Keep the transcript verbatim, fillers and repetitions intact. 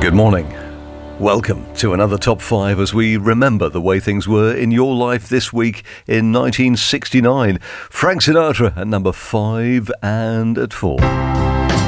Good morning. Welcome to another Top five as we remember the way things were in your life this week in nineteen sixty-nine. Frank Sinatra at number five and at four.